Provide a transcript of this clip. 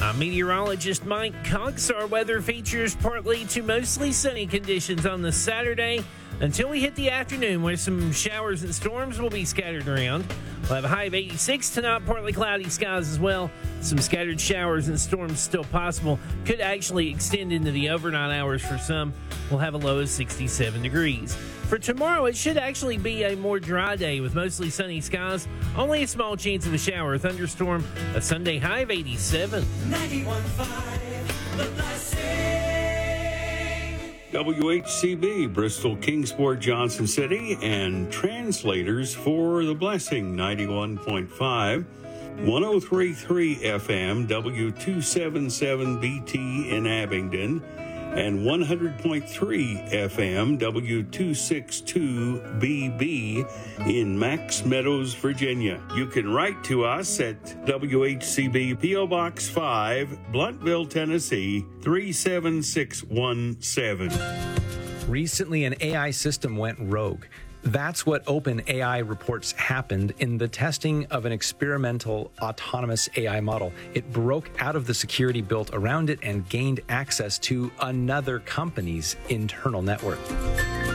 I'm meteorologist Mike Cox. Our weather features partly to mostly sunny conditions on the Saturday until we hit the afternoon, where some showers and storms will be scattered around. We'll have a high of 86 tonight, partly cloudy skies as well. Some scattered showers and storms still possible. Could actually extend into the overnight hours for some. We'll have a low of 67 degrees. For tomorrow, it should actually be a more dry day with mostly sunny skies. Only a small chance of a shower or thunderstorm. A Sunday high of 87. 91.5 The Blessing. WHCB, Bristol, Kingsport, Johnson City, and translators for The Blessing, 91.5, 103.3 FM, W277BT in Abingdon, and 100.3 FM, W262BB in Max Meadows, Virginia. You can write to us at WHCB P.O. Box 5, Bluntville, Tennessee, 37617. Recently, an AI system went rogue. That's what OpenAI reports happened in the testing of an experimental autonomous AI model. It broke out of the security built around it and gained access to another company's internal network.